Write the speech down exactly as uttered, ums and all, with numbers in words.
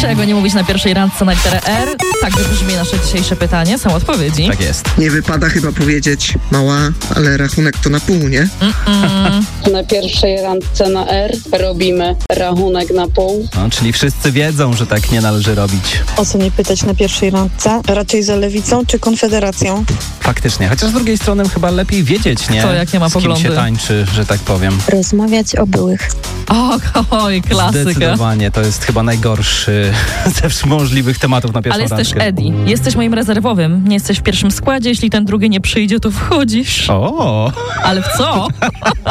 Czego nie mówić na pierwszej randce na literę R? Tak brzmi nasze dzisiejsze pytanie. Są odpowiedzi. Tak jest. Nie wypada chyba powiedzieć mała, ale rachunek to na pół, nie? Mm-mm. Na pierwszej randce na R robimy rachunek na pół. No, czyli wszyscy wiedzą, że tak nie należy robić. O co nie pytać na pierwszej randce? Raczej za lewicą czy konfederacją? Faktycznie. Chociaż z drugiej strony chyba lepiej wiedzieć, nie? Kto jakie ma z kim poglądy. się tańczy, że tak powiem. Rozmawiać o byłych. O, oj, klasyka. Zdecydowanie. To jest chyba najgorszy ze możliwych tematów na pierwszą Ale jest randkę. też Eddie. Jesteś moim rezerwowym. Nie jesteś w pierwszym składzie. Jeśli ten drugi nie przyjdzie, to wchodzisz. O! Ale w co?